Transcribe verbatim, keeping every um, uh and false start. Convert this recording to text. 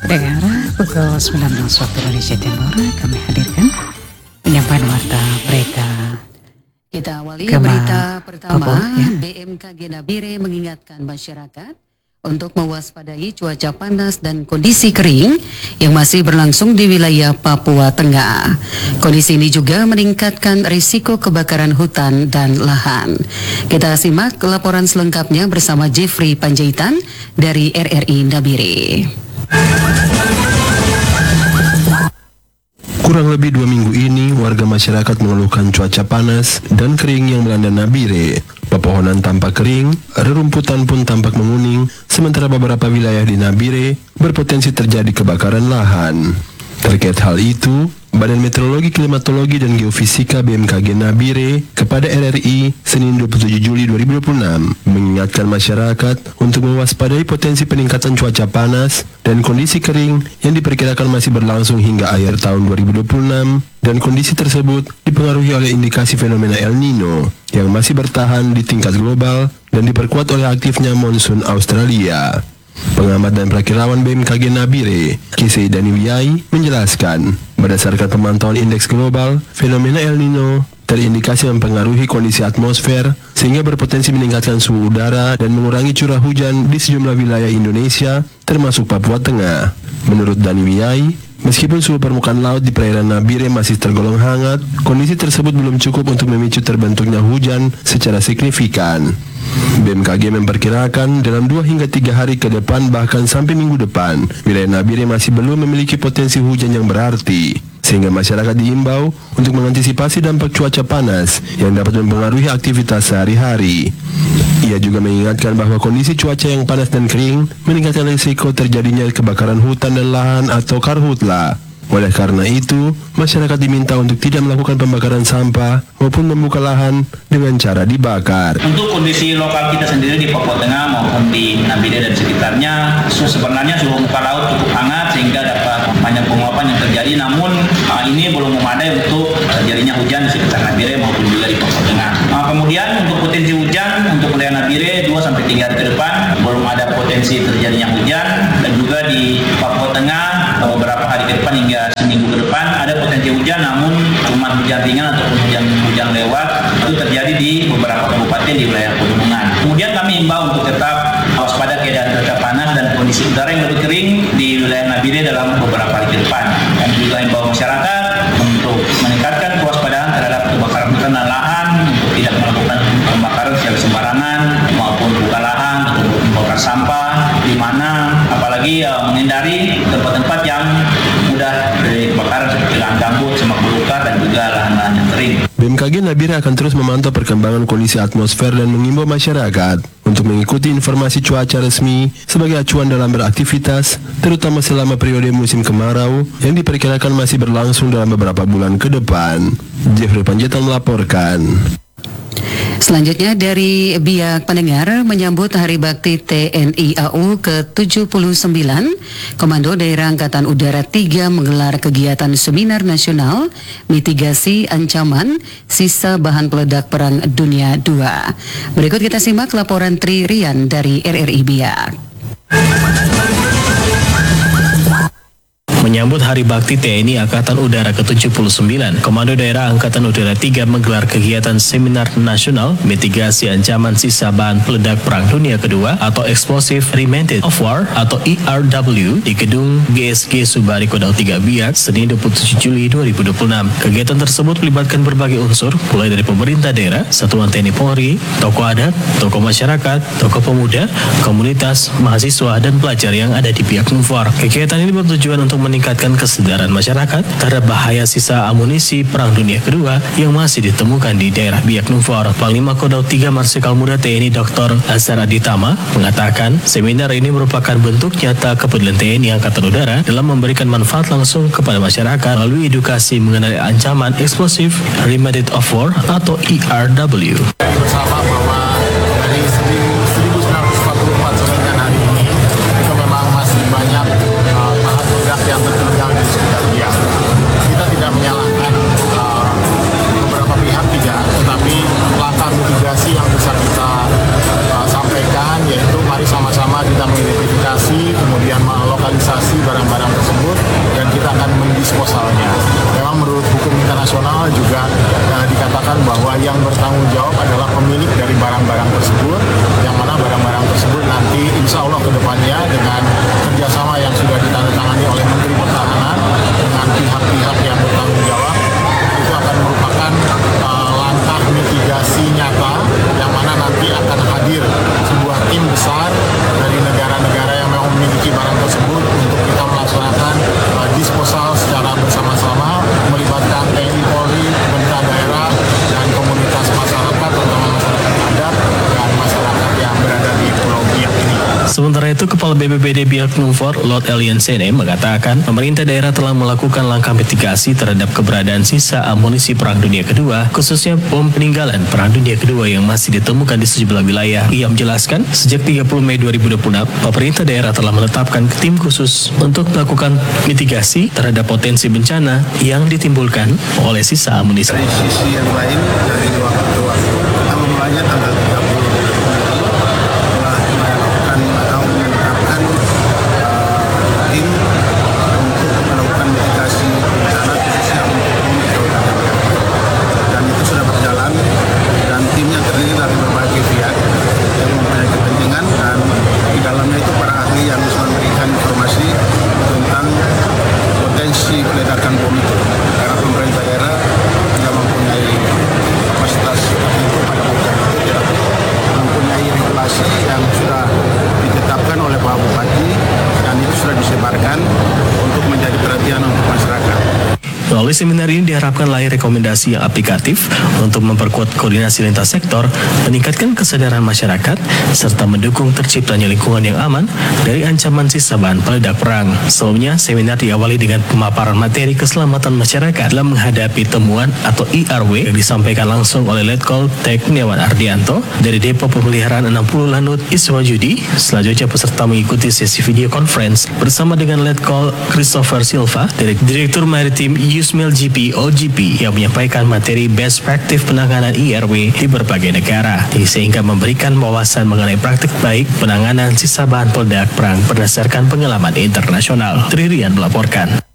Pendengar, pukul sembilan belas waktu Indonesia Timur kami hadirkan penyampaian warta berita. Kita awali Kema berita pertama. Opo, ya. B M K G Nabire mengingatkan masyarakat untuk mewaspadai cuaca panas dan kondisi kering yang masih berlangsung di wilayah Papua Tengah. Kondisi ini juga meningkatkan risiko kebakaran hutan dan lahan. Kita simak laporan selengkapnya bersama Jeffrey Panjaitan dari R R I Nabire. Kurang lebih dua minggu ini, warga masyarakat mengeluhkan cuaca panas dan kering yang melanda Nabire. Pepohonan tampak kering, rerumputan pun tampak menguning, sementara beberapa wilayah di Nabire berpotensi terjadi kebakaran lahan. Terkait hal itu, Badan Meteorologi, Klimatologi, dan Geofisika B M K G Nabire kepada R R I Senin dua puluh tujuh Juli dua ribu dua puluh enam mengingatkan masyarakat untuk mewaspadai potensi peningkatan cuaca panas dan kondisi kering yang diperkirakan masih berlangsung hingga akhir tahun dua ribu dua puluh enam, dan kondisi tersebut dipengaruhi oleh indikasi fenomena El Nino yang masih bertahan di tingkat global dan diperkuat oleh aktifnya monsun Australia. Pengamat dan prakirawan B M K G Nabire, Kisei Daniwiyai, menjelaskan, berdasarkan pemantauan indeks global, fenomena El Nino terindikasi mempengaruhi kondisi atmosfer sehingga berpotensi meningkatkan suhu udara dan mengurangi curah hujan di sejumlah wilayah Indonesia, termasuk Papua Tengah. Menurut Daniwiyai, meskipun suhu permukaan laut di perairan Nabire masih tergolong hangat, kondisi tersebut belum cukup untuk memicu terbentuknya hujan secara signifikan. B M K G memperkirakan dalam dua hingga tiga hari ke depan, bahkan sampai minggu depan, wilayah Nabire masih belum memiliki potensi hujan yang berarti, sehingga masyarakat diimbau untuk mengantisipasi dampak cuaca panas yang dapat mempengaruhi aktivitas sehari-hari. Ia juga mengingatkan bahwa kondisi cuaca yang panas dan kering meningkatkan risiko terjadinya kebakaran hutan dan lahan atau karhutla. Oleh karena itu, masyarakat diminta untuk tidak melakukan pembakaran sampah maupun membuka lahan dengan cara dibakar. Untuk kondisi lokal kita sendiri di Papua Tengah maupun di Nabire dan sekitarnya, sebenarnya suhu muka laut cukup hangat sehingga dapat banyak penguapan yang terjadi. Namun uh, ini belum memadai untuk terjadinya hujan di sekitar Nabire maupun juga di Papua Tengah. Uh, kemudian untuk potensi hujan untuk wilayah Nabire dua sampai tiga hari ke depan belum ada potensi terjadinya hujan, dan juga di Papua Tengah beberapa hari ke depan hingga seminggu ke depan ada potensi hujan, namun cuma hujan ringan ataupun hujan hujan lewat itu terjadi di beberapa kabupaten di wilayah pegunungan. Kemudian kami imbau untuk tetap waspada keadaan cuaca panas dan kondisi udara yang lebih kering di wilayah Nabire dalam beberapa hari ke depan. Dan juga imbau masyarakat untuk meningkatkan kewaspadaan terhadap kebakaran hutan dan lahan, untuk tidak melakukan pembakaran secara sembarangan maupun buka lahan atau membakar sampah, di mana apalagi uh, menghindari tempat-tempat yang mudah dari kebakaran seperti lahan gambut, semak belukar, dan juga lahan-lahan yang kering. B M K G Nabire akan terus memantau perkembangan kondisi atmosfer dan mengimbau masyarakat untuk mengikuti informasi cuaca resmi sebagai acuan dalam beraktivitas, terutama selama periode musim kemarau yang diperkirakan masih berlangsung dalam beberapa bulan ke depan. Jeffrey Panjaitan melaporkan. Selanjutnya dari Biak Pendengar, menyambut Hari Bakti T N I A U ke tujuh puluh sembilan, Komando Daerah Angkatan Udara tiga menggelar kegiatan Seminar Nasional Mitigasi Ancaman Sisa Bahan Peledak Perang Dunia dua. Berikut kita simak laporan Tri Rian dari R R I Biak. Menyambut Hari Bakti T N I Angkatan Udara ke tujuh puluh sembilan, Komando Daerah Angkatan Udara tiga menggelar kegiatan Seminar Nasional Mitigasi Ancaman Sisa Bahan Peledak Perang Dunia Kedua atau Explosive Remnant of War atau E R W di Gedung G S G Subari Kodam tiga Biak, Senin dua puluh tujuh Juli dua ribu dua puluh enam. Kegiatan tersebut melibatkan berbagai unsur, mulai dari pemerintah daerah, Satuan T N I Polri, tokoh adat, tokoh masyarakat, tokoh pemuda, komunitas, mahasiswa, dan pelajar yang ada di Biak Numfor. Kegiatan ini bertujuan untuk meningkatkan kesadaran masyarakat terhadap bahaya sisa amunisi Perang Dunia Kedua yang masih ditemukan di daerah Biak Numfor. Panglima Kodam tiga Marsikal Muda T N I Doktor Azhar Aditama mengatakan seminar ini merupakan bentuk nyata kepedulian T N I Angkatan Udara dalam memberikan manfaat langsung kepada masyarakat melalui edukasi mengenai ancaman Explosive Remnant of War atau E R W. Bersama bahwa dari seribu sembilan ratus empat puluh empat sampai dengan hari ini itu memang masih banyak uh, bahan peledak yang tertinggal di sekitar Biak. Kita tidak menyalahkan uh, beberapa pihak tidak, tetapi langkah mitigasi yang bisa kita uh, sampaikan yaitu mari sama-sama kita mengidentifikasi kemudian melokalisasi barang-barang disposalnya. Memang menurut hukum internasional juga uh, dikatakan bahwa yang bertanggung jawab adalah pemilik dari barang-barang tersebut, yang mana barang-barang tersebut nanti insya Allah ke depannya dengan kerjasama yang sudah ditandatangani oleh Menteri Pertahanan dengan pihak-pihak yang bertanggung jawab, itu akan merupakan uh, langkah mitigasi nyata yang mana nanti akan hadir sebuah tim besar dari negara-negara yang memang memiliki barang tersebut untuk kita melaksanakan uh, disposal secara bersama-sama melibatkan T N I Polri, pemerintah daerah dan komunitas masyarakat, terutama masyarakat adat dan masyarakat yang berada di Pulau Biak ini. Sementara itu, Kepala B P B D Biak Numfor, Lord Elian Sene, mengatakan pemerintah daerah telah melakukan langkah mitigasi terhadap keberadaan sisa amunisi Perang Dunia Kedua, khususnya bom peninggalan Perang Dunia Kedua yang masih ditemukan di sejumlah wilayah. Ia menjelaskan, sejak tiga puluh Mei dua ribu dua puluh enam, pemerintah daerah telah menetapkan tim khusus untuk melakukan mitigasi terhadap potensi bencana yang ditimbulkan oleh sisa amunisi. Dari sisi yang lain, dari waktu ke waktu, kita memulainya tanggal tiga puluh telah melakukan atau menetapkan uh, tim untuk melakukan mitigasi bencana khususnya untuk pemukiman. Dan itu sudah berjalan dan timnya terdiri dari berbagai pihak yang mempunyai kepentingan, dan di dalamnya itu para ahli yang bisa memberikan informasi tentang potensi peledakan bom itu, karena pemerintah daerah tidak mempunyai kapasitas tertentu pada bidang itu, tidak mempunyai regulasi yang sudah ditetapkan oleh Pak Bupati dan itu sudah disebarkan untuk menjadi perhatian untuk masyarakat. Melalui seminar ini diharapkan lahir rekomendasi yang aplikatif untuk memperkuat koordinasi lintas sektor, meningkatkan kesadaran masyarakat, serta mendukung terciptanya lingkungan yang aman dari ancaman sisa bahan peledak perang. Sebelumnya, seminar diawali dengan pemaparan materi keselamatan masyarakat dalam menghadapi temuan atau I R W yang disampaikan langsung oleh Letkol Tekniawan Ardianto dari Depo Pemeliharaan enam puluh Lanut Iswajudi. Selanjutnya peserta mengikuti sesi video conference bersama dengan Letkol Christopher Silva dari Direktur Maritim Yusmil G P O G P yang menyampaikan materi best practice penanganan I R W di berbagai negara, sehingga memberikan wawasan mengenai praktik baik penanganan sisa bahan peledak perang berdasarkan pengalaman internasional. Tririan melaporkan.